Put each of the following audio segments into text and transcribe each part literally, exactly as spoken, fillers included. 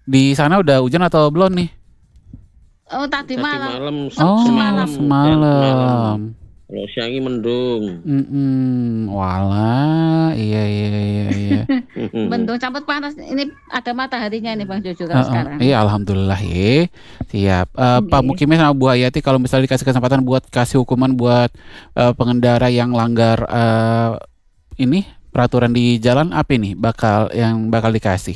Di sana udah hujan atau belum nih? Oh tadi Tadi malam, malam, se Oh, semalam. semalam dan semalam. semalam. Kalau siang ini mendung. Mhm, walah, iya iya iya iya. Mendung campur panas, ini ada mataharinya nih Bang Jojo kalau Heeh, sekarang. iya alhamdulillah ye. Siap. Eee, Pak Nggih. Mukimin sama Bu Hayati kalau misalnya dikasih kesempatan buat kasih hukuman buat, eee, pengendara yang langgar, eee, ini, peraturan di jalan apa ini bakal yang bakal dikasih?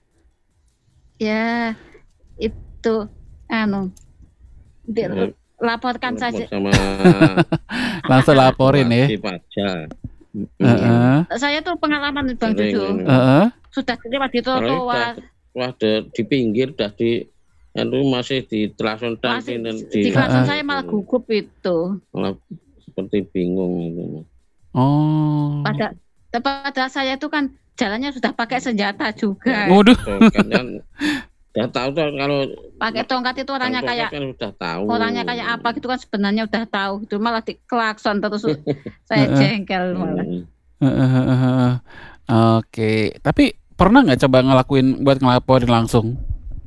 Ya, itu, anu, di Eee, laporkan lapor saja. sama Langsung laporin ya? wajib pajak. Mhm. Heeh. Saya tuh pengalaman nih Bang Sering Jojo, anu. Heeh. sudah lewat di Kalau udah trotoar. wah de di pinggir dah di anu masih di klakson Masih dan di di klakson Heeh. saya malah gugup itu. malah seperti bingung gitu. Oh. Pada padahal saya itu kan jalannya sudah pakai senjata juga. Waduh. Tongkat kan udah tahu tuh kalau Pakai tongkat itu orangnya kalau kayak tongkat kan udah tahu. orangnya kayak apa gitu kan sebenarnya udah tahu gitu, malah diklakson terus saya Heeh. jengkel malah. Mhm. Heeh heeh heeh. Oke, tapi pernah nggak coba ngelakuin buat ngelaporin langsung?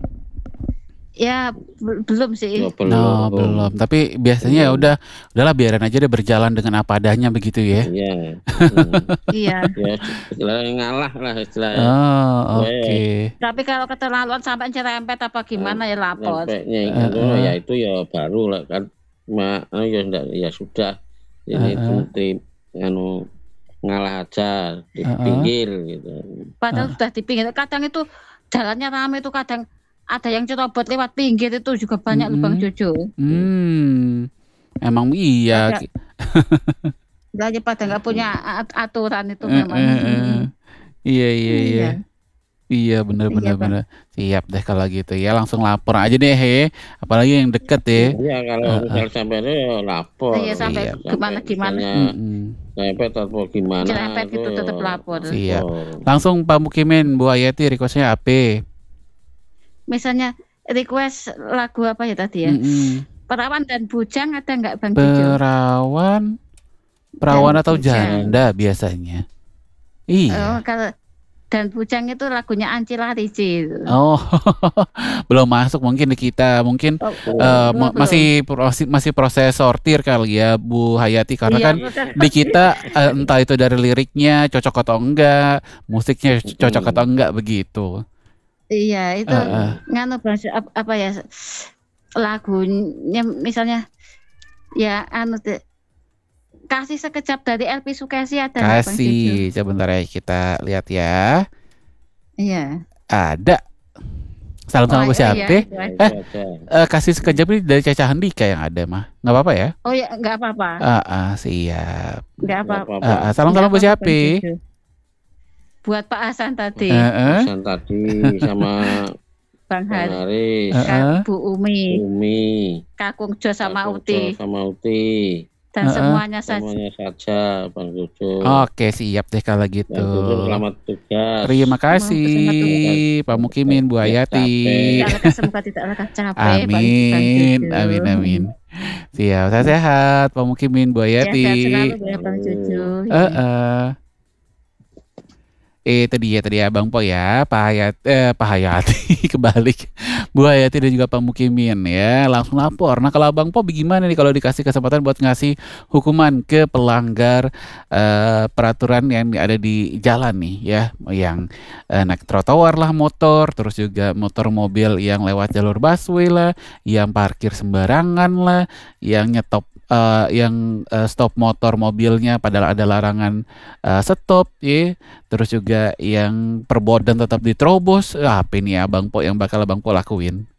Ya bel belum sih. Ya Oh, belum. belum. Tapi biasanya ya Belum. udah, udahlah biarin aja deh berjalan dengan apa adanya begitu ya? Iya. Mhm. Iya. Ya istilahnya ngalah lah istilahnya. Oh, Wes. oke. Tapi kalau keterlaluan sampai nyerempet apa gimana ya lapor. Sampainya itu Heeh. ya itu ya baru lah kan. Ma anu ya ndak ya sudah. Ini Heeh. seperti anu ngalah aja di Heeh. pinggir gitu. Padahal Heeh. sudah di pinggir, kadang itu jalannya ramai itu kadang ada yang cerobot lewat pinggir itu juga banyak loh Bang Mhm. Jojo. Mmm, emang iya Pada ki Lagi pada nggak punya at aturan itu Heeh memang. heeh. Iya iya iya. Iya. Iya bener Iya, bener Bang. bener. Siap deh kalau gitu ya, langsung lapor aja deh ye, apalagi yang deket ya. Iya kalau Heeh. misal sampai itu ya lapor. Iya sampai Siap. Sampai gimana-gimana. misalnya Mhm. nyerempet atau gimana Nyerempet itu gitu ya tetap lapor. Siap. lapor. Langsung Pak Mukimin, Bu Hayati request-nya ape? Misalnya request lagu apa ya tadi ya? Mhm. Perawan dan Bujang ada nggak Bang Jojo? Perawan perawan Dan atau Bujang. janda biasanya? Oh, Iya. kalau dan Bujang itu lagunya Anci Larici itu. Oh, belum masuk mungkin di kita, mungkin, Oh, eee, oh me belum. masih prosi masih proses sortir kali ya Bu Hayati, karena Iya kan betul. di kita, eee, entah itu dari liriknya cocok atau enggak, musiknya cocok atau Mhm. enggak begitu. Iya itu Heeh. nganu Bang, ap apa ya, lagunya misalnya ya anu deh, Kasih Sekejap dari Elvy Sukaesih ada nggak Bang Jojo? Kasih, sebentar ya kita lihat ya. Iya. Ada. Salam Oh sama iya siapa? itu Ya ada. itu Eh, aja. eee, Kasih Sekejap ini dari Caca Handika yang ada mah, nggak apa-apa ya? Oh ya nggak apa-apa. Heeh, siap. Nggak Nggak apa apa-apa. Heeh, nggak salam-salam buat apa-apa Bang siapa? Jojo. Buat Pak Hasan tadi. Heeh. Hasan tadi sama Bang Bang Haris, Haris, Kak Heeh. Bu Umi, Umi, Kakung Jo sama Kakung Jo Uti, sama Uti, dan Heeh. semuanya saja. semuanya saja Bang Jojo. Oke, siap deh kalau gitu. Bang Jojo selamat tugas. Terima Mau selamat kasih tugas. Pak Mukimin, Bu Biar Hayati. Tidak lekas semoga tidak lekas capek Bang Bang Amin, Jojo. amin amin. Siap, sehat-sehat Pak Mukimin, Bu Ya sehat selalu Hayati. ya Bang Jojo. Ya. Heeh. Itu dia tadi Abang Po ya, Pak Hayat eh, Pak Hayati kebalik, Bu Hayati dan juga Pak Mukimin ya, langsung lapor. Nah kalau Abang Po bagaimana nih kalau dikasih kesempatan buat ngasih hukuman ke pelanggar, eee, peraturan yang ada di jalan nih ya, yang, eee, naik trotoar lah motor, terus juga motor mobil yang lewat jalur busway lah, yang parkir sembarangan lah, yang nyetop eee, yang, eee, stop motor mobilnya padahal ada larangan, eee, stop ya, terus juga yang perbodan tetap diterobos. Ah, apa ini Abang Po yang bakal Abang Po lakuin?